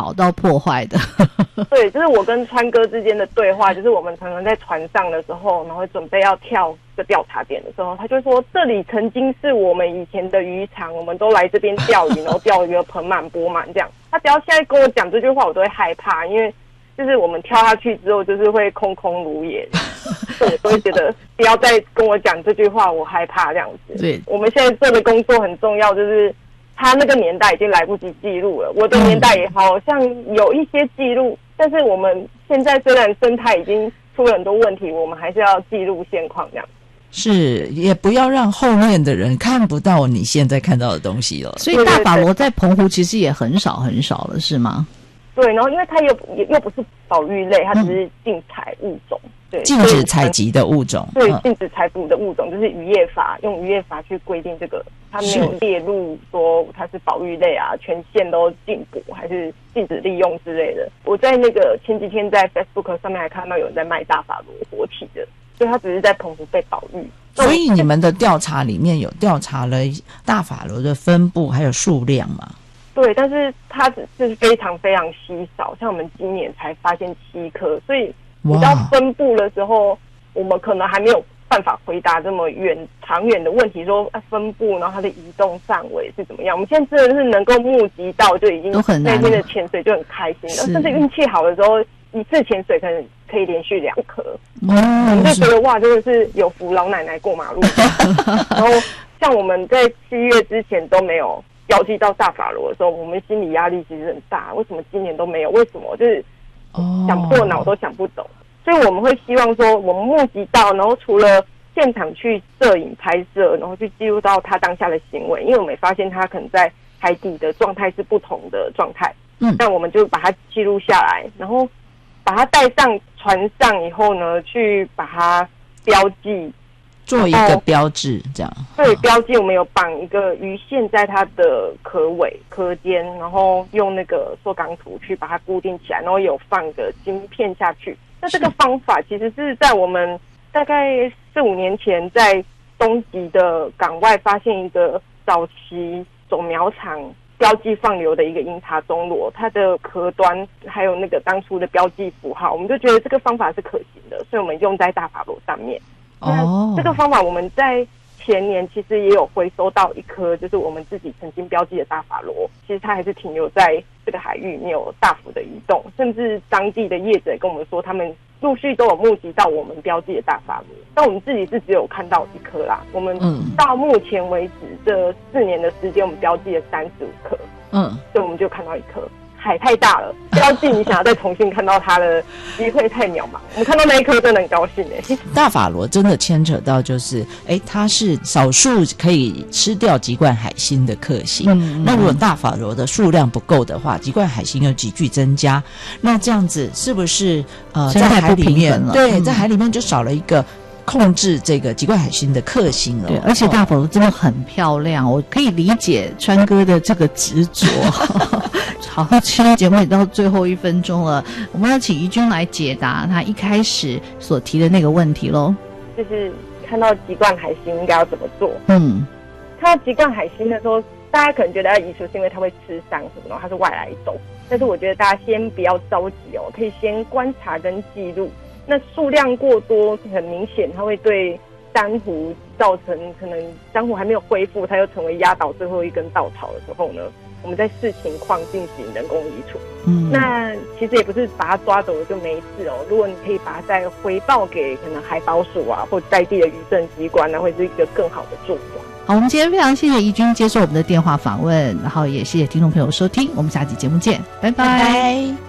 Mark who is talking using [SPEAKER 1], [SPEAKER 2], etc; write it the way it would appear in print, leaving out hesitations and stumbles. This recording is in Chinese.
[SPEAKER 1] 好到破坏的。
[SPEAKER 2] 对，就是我跟川哥之间的对话，就是我们常常在船上的时候，然后准备要跳这个调查点的时候，他就说这里曾经是我们以前的渔场，我们都来这边钓鱼，然后钓鱼盆满钵满这样。他只要现在跟我讲这句话，我都会害怕，因为就是我们跳下去之后，就是会空空如也，所以我都会觉得不要再跟我讲这句话，我害怕这样子。
[SPEAKER 1] 对，
[SPEAKER 2] 我们现在做的工作很重要，就是他那个年代已经来不及记录了，我的年代也好像有一些记录，但是我们现在虽然生态已经出了很多问题，我们还是要记录现况这样。
[SPEAKER 3] 是，也不要让后面的人看不到你现在看到的东西了。
[SPEAKER 1] 所以大法螺在澎湖其实也很少很少了，是吗？
[SPEAKER 2] 对，然后因为它又不是保育类，它只是禁采物种，对，
[SPEAKER 3] 禁止采集的物种，
[SPEAKER 2] 对，禁止采捕的物种，就是渔业法用渔业法去规定这个，它没有列入说它是保育类啊，全县都禁捕还是禁止利用之类的。我在那个前几天在 Facebook 上面还看到有人在卖大法螺活体的，所以它只是在澎湖被保育。
[SPEAKER 3] 所以你们的调查里面有调查了大法螺的分布还有数量吗？
[SPEAKER 2] 对，但是它是非常非常稀少，像我们今年才发现7颗，所以你到分布的时候，我们可能还没有办法回答这么长远的问题，说分布，然后它的移动范围是怎么样。我们现在真的是能够目击到，就已经那天的潜水就很开心了，甚至运气好的时候，一次潜水可以连续2颗，我们就觉得哇，真的是有扶老奶奶过马路。然后像我们在7月之前都没有标记到大法螺的时候，我们心理压力其实很大。为什么今年都没有？为什么？就是想破脑都想不懂。所以我们会希望说，我们目击到，然后除了现场去摄影拍摄，然后去记录到他当下的行为，因为我们也发现他可能在海底的状态是不同的状态，那我们就把它记录下来，然后把它带上船上以后呢，去把它标记。
[SPEAKER 3] 做一个标志，这样
[SPEAKER 2] 对，标记我们有绑一个鱼线在它的壳尾、壳尖，然后用那个塑钢图去把它固定起来，然后有放个晶片下去。那这个方法其实是在我们大概4-5年前在东极的港外发现一个早期种苗场标记放流的一个英塔中螺，它的壳端还有那个当初的标记符号，我们就觉得这个方法是可行的，所以我们用在大法螺上面。那这个方法我们在前年其实也有回收到1颗，就是我们自己曾经标记的大法螺，其实它还是停留在这个海域，没有大幅的移动，甚至当地的业者跟我们说，他们陆续都有目击到我们标记的大法螺，但我们自己是只有看到1颗啦。我们到目前为止这4年的时间，我们标记了35颗，所以我们就看到1颗。海太大了，标记你想要再重新看到它的机会太渺茫。我们看到那1颗真的很高兴
[SPEAKER 3] 大法螺真的牵扯到就是它是少数可以吃掉籍贯海星的克星，那如果大法螺的数量不够的话，籍贯海星又急剧增加，那这样子是不是在海里面对，在海里面就少了一个控制这个籍贯海星的克星了。
[SPEAKER 1] 对，而且大法螺真的很漂亮，我可以理解川哥的这个执着。好，今天节目也到最后1分钟了，我们要请怡君来解答他一开始所提的那个问题咯。
[SPEAKER 2] 就是看到籍贯海星应该要怎么做？看到籍贯海星的时候，大家可能觉得要移除是因为它会吃伤什么的，它是外来种。但是我觉得大家先不要着急哦，可以先观察跟记录。那数量过多，很明显它会对珊瑚造成可能珊瑚还没有恢复，它又成为压倒最后一根稻草的时候呢，我们再视情况进行人工移除。那其实也不是把它抓走了就没事哦。如果你可以把它再回报给可能海保署啊，或在地的渔政机关，那会是一个更好的做法。
[SPEAKER 1] 好，我们今天非常谢谢怡君接受我们的电话访问，然后也谢谢听众朋友收听，我们下期节目见，拜拜。